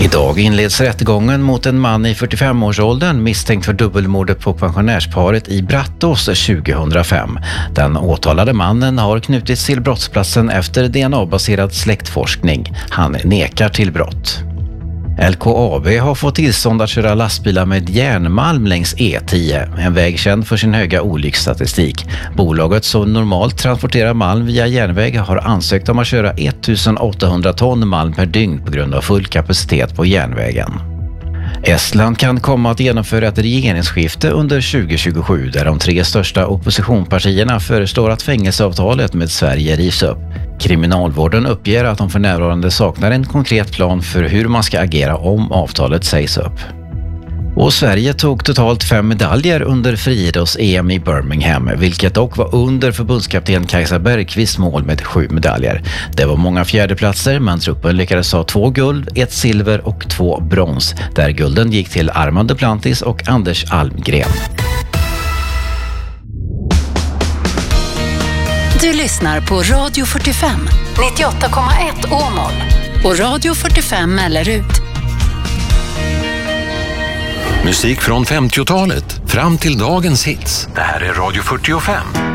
Idag inleds rättegången mot en man i 45-årsåldern misstänkt för dubbelmordet på pensionärsparet i Brattås 2005. Den åtalade mannen har knutits till brottsplatsen efter DNA-baserad släktforskning. Han nekar till brott. LKAB har fått tillstånd att köra lastbilar med järnmalm längs E10, en väg känd för sin höga olycksstatistik. Bolaget som normalt transporterar malm via järnväg har ansökt om att köra 1800 ton malm per dygn på grund av full kapacitet på järnvägen. Estland kan komma att genomföra ett regeringsskifte under 2027 där de 3 största oppositionspartierna föreslår att fängelseavtalet med Sverige rivs upp. Kriminalvården uppger att de för närvarande saknar en konkret plan för hur man ska agera om avtalet sägs upp. Och Sverige tog totalt 5 medaljer under friidrotts-EM i Birmingham, vilket dock var under förbundskapten Kajsa Bergqvist mål med 7 medaljer. Det var många fjärdeplatser, men truppen lyckades ha 2 guld, 1 silver och 2 brons, där gulden gick till Armand Duplantis och Anders Almgren. Du lyssnar på Radio 45, 98,1 Åmål och Radio 45 Mellerud. Musik från 50-talet fram till dagens hits. Det här är Radio 45.